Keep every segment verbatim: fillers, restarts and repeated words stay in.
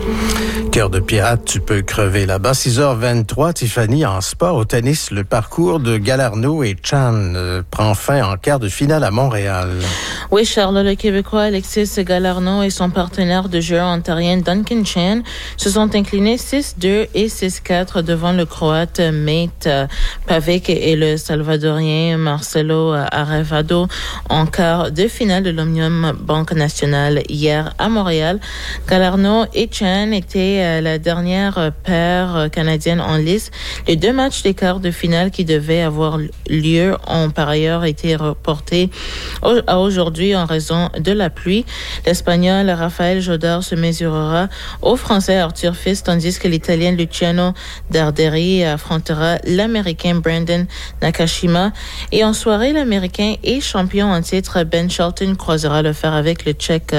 Cœur de pirate, tu peux crever là-bas. six heures vingt-trois, Tiffany, en sport, au tennis, le parcours de Galarneau et Chan euh, prend fin en quart de finale à Montréal. Oui, Charles, le Québécois Alexis Galarneau et son partenaire de jeu ontarien Duncan Chan se sont inclinés six deux et six quatre devant le Croate Mate Pavic et le Salvadorien Marcelo Arevalo en quart de finale de l'Omnium Banque Nationale hier à Montréal. Galarneau et Chan étaient la dernière paire canadienne en lice. Les deux matchs des quarts de finale qui devaient avoir lieu ont par ailleurs été reportés à aujourd'hui en raison de la pluie. L'Espagnol Rafael Jodar se mesurera au Français Arthur Fils, tandis que l'Italien Luciano Darderi affrontera l'Américain Brandon Nakashima. Et en soirée, l'Américain et champion en titre Ben Shelton croisera le fer avec le Tchèque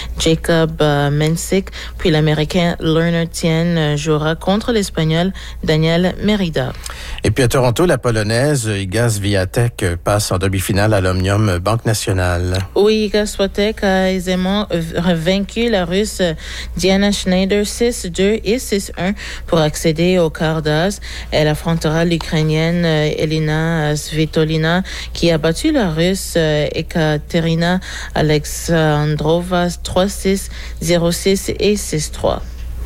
Jacob Mensik, puis l'Américain Lerner Tien jouera contre l'Espagnol Daniel Merida. Et puis à Toronto, la Polonaise Iga Swiatek passe en demi-finale à l'Omnium Banque Nationale. Oui, Iga Swiatek a aisément vaincu la Russe Diana Schneider six deux et six un pour accéder au quart d'as. Elle affrontera l'Ukrainienne Elina Svitolina qui a battu la Russe Ekaterina Alexandrova trois six, zéro six et six trois.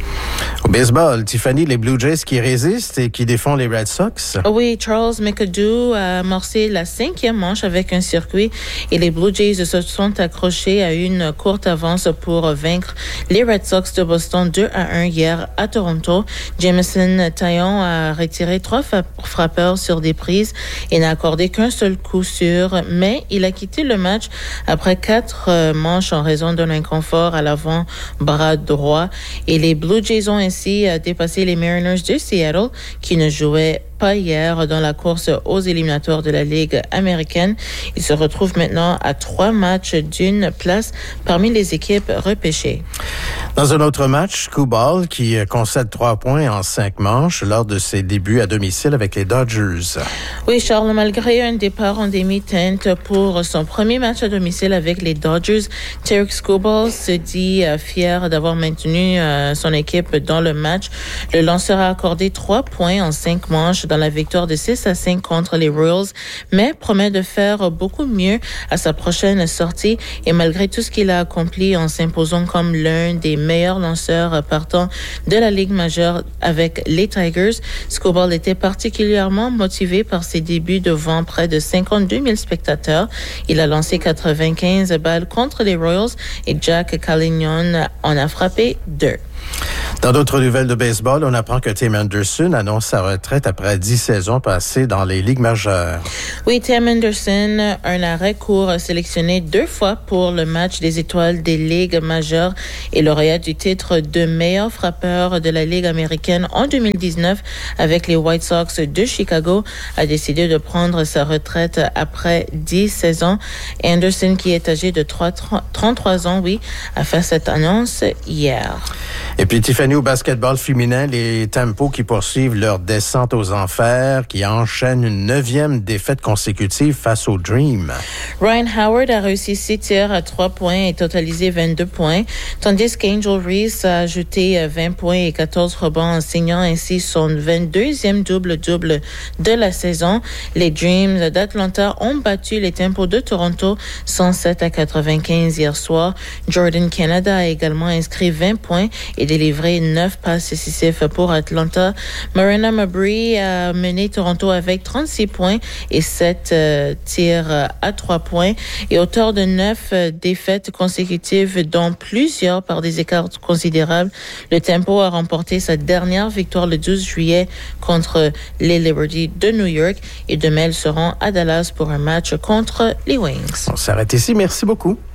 Au baseball, Tiffany, les Blue Jays qui résistent et qui défont les Red Sox. Oui, Charles McAdoo a amorcé la cinquième manche avec un circuit et les Blue Jays se sont accrochés à une courte avance pour vaincre les Red Sox de Boston deux à un hier à Toronto. Jameson Taillon a retiré trois frappeurs sur des prises et n'a accordé qu'un seul coup sûr, mais il a quitté le match après quatre manches en raison d'un inconfort à l'avant-bras droit et les Blue Jays ont ainsi dépassé les Mariners de Seattle qui ne jouaient pas hier dans la course aux éliminatoires de la Ligue américaine. Ils se retrouvent maintenant à trois matchs d'une place parmi les équipes repêchées. Dans un autre match, Kubal qui concède trois points en cinq manches lors de ses débuts à domicile avec les Dodgers. Oui, Charles, malgré un départ en demi-teinte pour son premier match à domicile avec les Dodgers, Tarik Skubal se dit fier d'avoir maintenu son équipe dans le match. Le lanceur a accordé trois points en cinq manches dans la victoire de six à cinq contre les Royals, mais promet de faire beaucoup mieux à sa prochaine sortie et malgré tout ce qu'il a accompli en s'imposant comme l'un des meilleurs lanceurs partant de la Ligue majeure avec les Tigers, Skubal était particulièrement motivé par ses débuts devant près de cinquante-deux mille spectateurs. Il a lancé quatre-vingt-quinze balles contre les Royals et Jack Calignon en a frappé deux. Dans d'autres nouvelles de baseball, on apprend que Tim Anderson annonce sa retraite après dix saisons passées dans les ligues majeures. Oui, Tim Anderson, un arrêt court sélectionné deux fois pour le match des étoiles des ligues majeures et lauréat du titre de meilleur frappeur de la Ligue américaine en deux mille dix-neuf avec les White Sox de Chicago, a décidé de prendre sa retraite après dix saisons. Anderson, qui est âgé de trente-trois ans, oui, a fait cette annonce hier. Et puis Tiffany, au basketball féminin, les Tempos qui poursuivent leur descente aux enfers, qui enchaînent une neuvième défaite consécutive face au Dream. Ryan Howard a réussi six tirs à trois points et totalisé vingt-deux points, tandis qu'Angel Reese a ajouté vingt points et quatorze rebonds en signant ainsi son vingt-deuxième double-double de la saison. Les Dreams d'Atlanta ont battu les Tempos de Toronto cent sept à quatre-vingt-quinze hier soir. Jordan Canada a également inscrit vingt points et délivré neuf passes décisives pour Atlanta. Marina Mabrey a mené Toronto avec trente-six points et sept euh, tirs à trois points et auteur de neuf euh, défaites consécutives dont plusieurs par des écarts considérables. Le Tempo a remporté sa dernière victoire le douze juillet contre les Liberty de New York et demain elles seront à Dallas pour un match contre les Wings. On s'arrête ici. Merci beaucoup.